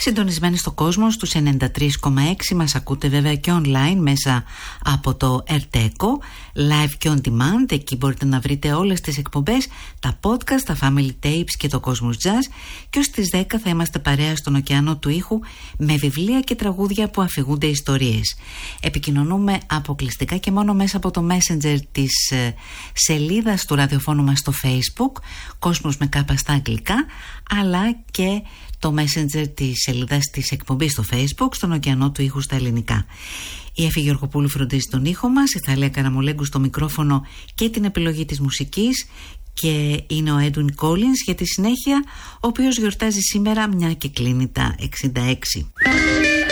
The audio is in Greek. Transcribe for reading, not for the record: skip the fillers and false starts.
Συντονισμένοι στο κόσμο στους 93,6, μας ακούτε βέβαια και online μέσα από το Erteco, live και on demand. Εκεί μπορείτε να βρείτε όλες τις εκπομπές, τα podcast, τα family tapes και το Cosmos Jazz. Και ως τις 10 θα είμαστε παρέα στον ωκεανό του ήχου με βιβλία και τραγούδια που αφηγούνται ιστορίες. Επικοινωνούμε αποκλειστικά και μόνο μέσα από το Messenger της σελίδας του ραδιοφώνου μας στο Facebook, Cosmos με κάπα στα αγγλικά, αλλά και το Messenger της σελίδας της εκπομπής στο Facebook, στον ωκεανό του ήχου στα ελληνικά. Η Εφη Γεωργοπούλου φροντίζει τον ήχο μας, η Θαλία Καραμολέγκου στο μικρόφωνο και την επιλογή της μουσικής, και είναι ο Edwin Collins για τη συνέχεια, ο οποίος γιορτάζει σήμερα, μια και κλείνει τα 66.